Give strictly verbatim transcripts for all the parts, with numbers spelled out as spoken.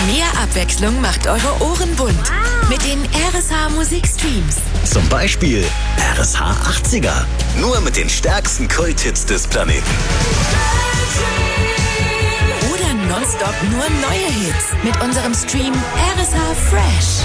Mehr Abwechslung macht eure Ohren bunt. Mit den R S H Musikstreams. Zum Beispiel R S H achtziger. Nur mit den stärksten Kulthits des Planeten. Oder nonstop nur neue Hits. Mit unserem Stream R S H Fresh.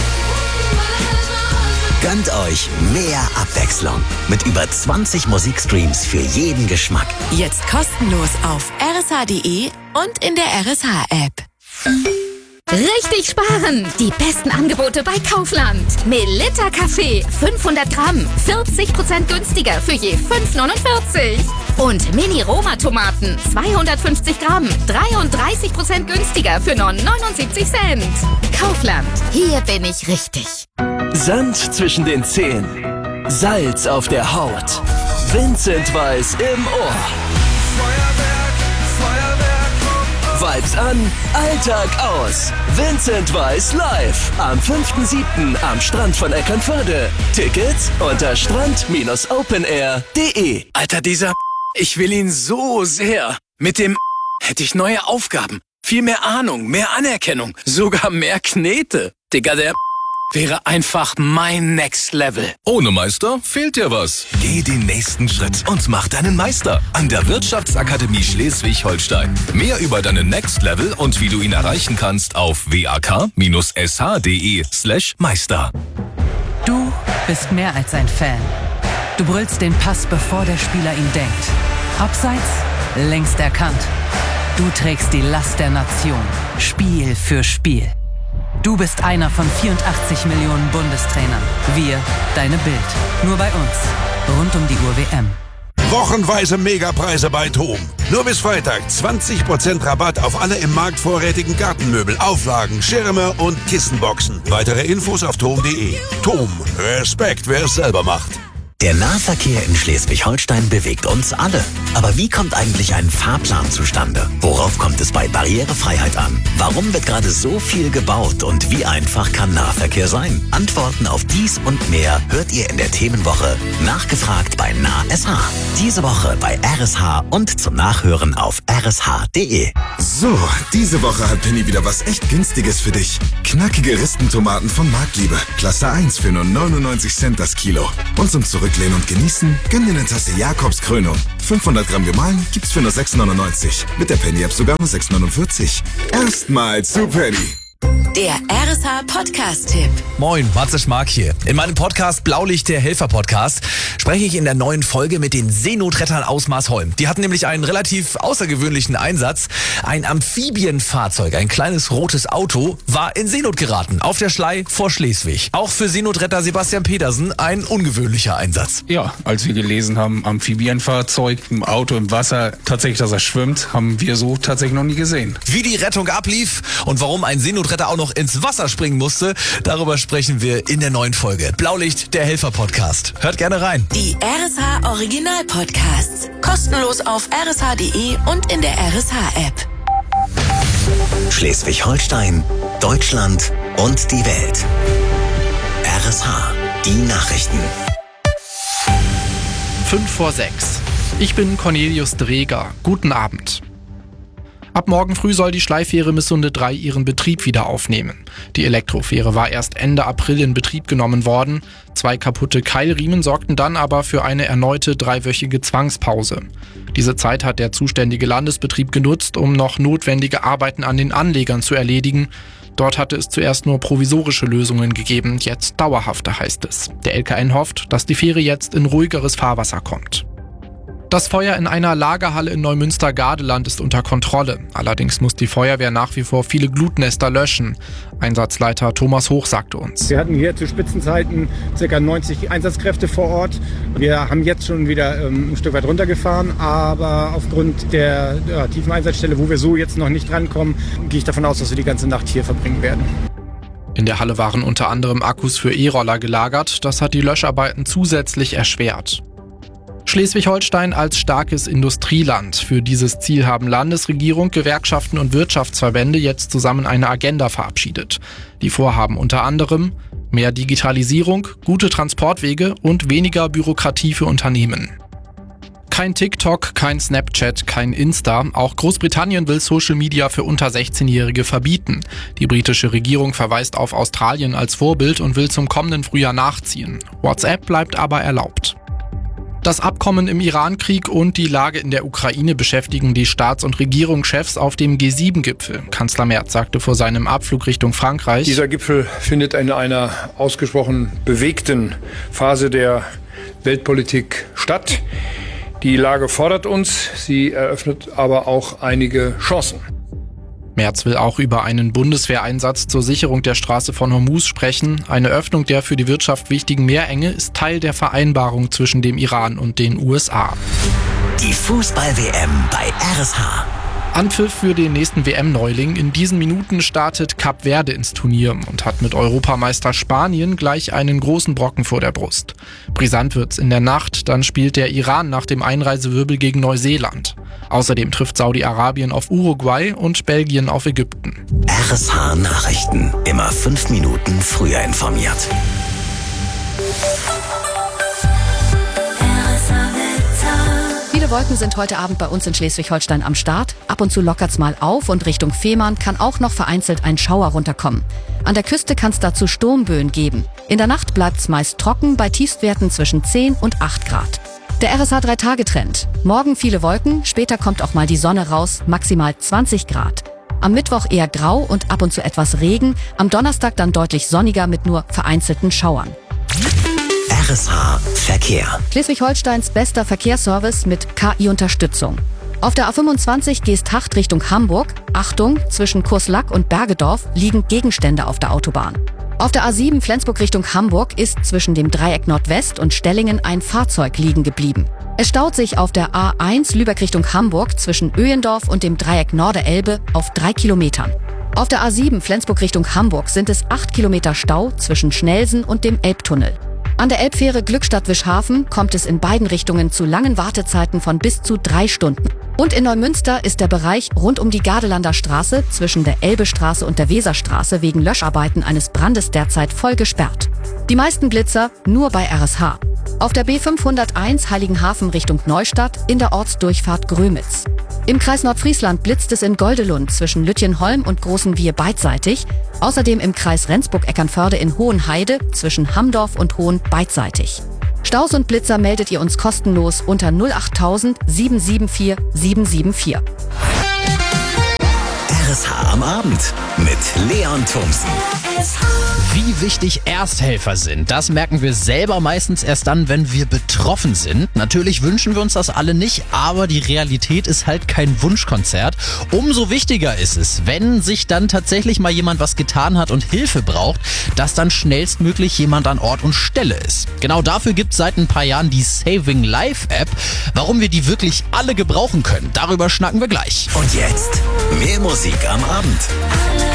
Gönnt euch mehr Abwechslung mit über zwanzig Musikstreams für jeden Geschmack. Jetzt kostenlos auf r s h punkt d e und in der R S H-App. Richtig sparen! Die besten Angebote bei Kaufland. Melitta Kaffee, fünfhundert Gramm, vierzig Prozent günstiger für je fünf neunundvierzig. Und Mini-Roma-Tomaten, zweihundertfünfzig Gramm, dreiunddreißig Prozent günstiger für nur neunundsiebzig Cent. Kaufland, hier bin ich richtig. Sand zwischen den Zähnen, Salz auf der Haut, Vincent Weiss im Ohr. Vibes an, Alltag aus. Vincent Weiss live am fünften siebten am Strand von Eckernförde. Tickets unter strand Bindestrich openair punkt de. Alter, dieser ich will ihn so sehr. Mit dem hätte ich neue Aufgaben, viel mehr Ahnung, mehr Anerkennung, sogar mehr Knete. Digga, der wäre einfach mein Next Level. Ohne Meister fehlt dir was. Geh den nächsten Schritt und mach deinen Meister an der Wirtschaftsakademie Schleswig-Holstein. Mehr über deinen Next Level und wie du ihn erreichen kannst auf wak-sh.de slash Meister. Du bist mehr als ein Fan. Du brüllst den Pass, bevor der Spieler ihn denkt. Abseits, längst erkannt. Du trägst die Last der Nation, Spiel für Spiel. Du bist einer von vierundachtzig Millionen Bundestrainern. Wir, deine Bild. Nur bei uns. Rund um die Uhr W M. Wochenweise Megapreise bei TOM. Nur bis Freitag zwanzig Prozent Rabatt auf alle im Markt vorrätigen Gartenmöbel, Auflagen, Schirme und Kissenboxen. Weitere Infos auf tom punkt de. TOM. Respekt, wer es selber macht. Der Nahverkehr in Schleswig-Holstein bewegt uns alle. Aber wie kommt eigentlich ein Fahrplan zustande? Worauf kommt es bei Barrierefreiheit an? Warum wird gerade so viel gebaut und wie einfach kann Nahverkehr sein? Antworten auf dies und mehr hört ihr in der Themenwoche Nachgefragt bei NahSH. Diese Woche bei R S H und zum Nachhören auf r s h punkt de. So, diese Woche hat Penny wieder was echt Günstiges für dich. Knackige Ristentomaten von Marktliebe. Klasse eins für nur neunundneunzig Cent das Kilo. Und zum Zurücklehnen und Genießen, gönn dir eine Tasse Jakobs Krönung. fünfhundert Gramm gemahlen gibt's für nur sechs neunundneunzig. Mit der Penny-App sogar nur sechs neunundvierzig. Erstmal zu Penny. Der R S H Podcast-Tipp. Moin, Matze Schmark hier. In meinem Podcast Blaulicht, der Helfer-Podcast, spreche ich in der neuen Folge mit den Seenotrettern aus Marsholm. Die hatten nämlich einen relativ außergewöhnlichen Einsatz. Ein Amphibienfahrzeug, ein kleines rotes Auto, war in Seenot geraten, auf der Schlei vor Schleswig. Auch für Seenotretter Sebastian Petersen ein ungewöhnlicher Einsatz. Ja, als wir gelesen haben, Amphibienfahrzeug, im Auto im Wasser, tatsächlich, dass er schwimmt, haben wir so tatsächlich noch nie gesehen. Wie die Rettung ablief und warum ein Seenotretter auch noch ins Wasser springen musste, darüber sprechen wir in der neuen Folge. Blaulicht, der Helfer-Podcast. Hört gerne rein. Die R S H Original-Podcasts. Kostenlos auf r s h punkt de und in der R S H-App. Schleswig-Holstein, Deutschland und die Welt. R S H, die Nachrichten. Fünf vor sechs. Ich bin Cornelius Dreger. Guten Abend. Ab morgen früh soll die Schleifähre Missunde drei ihren Betrieb wieder aufnehmen. Die Elektrofähre war erst Ende April in Betrieb genommen worden. Zwei kaputte Keilriemen sorgten dann aber für eine erneute dreiwöchige Zwangspause. Diese Zeit hat der zuständige Landesbetrieb genutzt, um noch notwendige Arbeiten an den Anlegern zu erledigen. Dort hatte es zuerst nur provisorische Lösungen gegeben, jetzt dauerhafte, heißt es. Der L K N hofft, dass die Fähre jetzt in ruhigeres Fahrwasser kommt. Das Feuer in einer Lagerhalle in Neumünster-Gardeland ist unter Kontrolle. Allerdings muss die Feuerwehr nach wie vor viele Glutnester löschen. Einsatzleiter Thomas Hoch sagte uns: Wir hatten hier zu Spitzenzeiten ca. neunzig Einsatzkräfte vor Ort. Wir haben jetzt schon wieder ähm, ein Stück weit runtergefahren, aber aufgrund der ja, tiefen Einsatzstelle, wo wir so jetzt noch nicht rankommen, gehe ich davon aus, dass wir die ganze Nacht hier verbringen werden. In der Halle waren unter anderem Akkus für E-Roller gelagert. Das hat die Löscharbeiten zusätzlich erschwert. Schleswig-Holstein als starkes Industrieland. Für dieses Ziel haben Landesregierung, Gewerkschaften und Wirtschaftsverbände jetzt zusammen eine Agenda verabschiedet. Die vorhaben unter anderem mehr Digitalisierung, gute Transportwege und weniger Bürokratie für Unternehmen. Kein TikTok, kein Snapchat, kein Insta. Auch Großbritannien will Social Media für unter sechzehnjährige verbieten. Die britische Regierung verweist auf Australien als Vorbild und will zum kommenden Frühjahr nachziehen. WhatsApp bleibt aber erlaubt. Das Abkommen im Iran-Krieg und die Lage in der Ukraine beschäftigen die Staats- und Regierungschefs auf dem G sieben Gipfel. Kanzler Merz sagte vor seinem Abflug Richtung Frankreich: Dieser Gipfel findet in einer ausgesprochen bewegten Phase der Weltpolitik statt. Die Lage fordert uns, sie eröffnet aber auch einige Chancen. Merz will auch über einen Bundeswehreinsatz zur Sicherung der Straße von Hormuz sprechen. Eine Öffnung der für die Wirtschaft wichtigen Meerenge ist Teil der Vereinbarung zwischen dem Iran und den U S A. Die Fußball-W M bei R S H. Anpfiff für den nächsten W M-Neuling. In diesen Minuten startet Kap Verde ins Turnier und hat mit Europameister Spanien gleich einen großen Brocken vor der Brust. Brisant wird's in der Nacht, dann spielt der Iran nach dem Einreisewirbel gegen Neuseeland. Außerdem trifft Saudi-Arabien auf Uruguay und Belgien auf Ägypten. R S H-Nachrichten. Immer fünf Minuten früher informiert. Viele Wolken sind heute Abend bei uns in Schleswig-Holstein am Start. Ab und zu lockert's mal auf und Richtung Fehmarn kann auch noch vereinzelt ein Schauer runterkommen. An der Küste kann es dazu Sturmböen geben. In der Nacht bleibt's meist trocken bei Tiefstwerten zwischen zehn und acht Grad. Der R S H drei Tage Trend. Morgen viele Wolken, später kommt auch mal die Sonne raus, maximal zwanzig Grad. Am Mittwoch eher grau und ab und zu etwas Regen, am Donnerstag dann deutlich sonniger mit nur vereinzelten Schauern. R S H Verkehr. Schleswig-Holsteins bester Verkehrsservice mit K I-Unterstützung. Auf der A fünfundzwanzig Geesthacht Richtung Hamburg. Achtung, zwischen Kurslack und Bergedorf liegen Gegenstände auf der Autobahn. Auf der A sieben Flensburg Richtung Hamburg ist zwischen dem Dreieck Nordwest und Stellingen ein Fahrzeug liegen geblieben. Es staut sich auf der A eins Lübeck Richtung Hamburg zwischen Öhendorf und dem Dreieck Norderelbe auf drei Kilometern. Auf der A sieben Flensburg Richtung Hamburg sind es acht Kilometer Stau zwischen Schnelsen und dem Elbtunnel. An der Elbfähre Glückstadt-Wischhafen kommt es in beiden Richtungen zu langen Wartezeiten von bis zu drei Stunden. Und in Neumünster ist der Bereich rund um die Gardelander Straße zwischen der Elbestraße und der Weserstraße wegen Löscharbeiten eines Brandes derzeit voll gesperrt. Die meisten Blitzer nur bei R S H. Auf der B fünfhunderteins Heiligenhafen Richtung Neustadt in der Ortsdurchfahrt Grömitz. Im Kreis Nordfriesland blitzt es in Goldelund zwischen Lütjenholm und Großenwiehe beidseitig. Außerdem im Kreis Rendsburg-Eckernförde in Hohenheide zwischen Hamdorf und Hohen beidseitig. Staus und Blitzer meldet ihr uns kostenlos unter null acht null null sieben sieben vier sieben sieben vier. R S H am Abend mit Leon Thomsen. Wie wichtig Ersthelfer sind, das merken wir selber meistens erst dann, wenn wir betroffen sind. Natürlich wünschen wir uns das alle nicht, aber die Realität ist halt kein Wunschkonzert. Umso wichtiger ist es, wenn sich dann tatsächlich mal jemand was getan hat und Hilfe braucht, dass dann schnellstmöglich jemand an Ort und Stelle ist. Genau dafür gibt es seit ein paar Jahren die Saving Life App. Warum wir die wirklich alle gebrauchen können, darüber schnacken wir gleich. Und jetzt mehr Musik am Abend.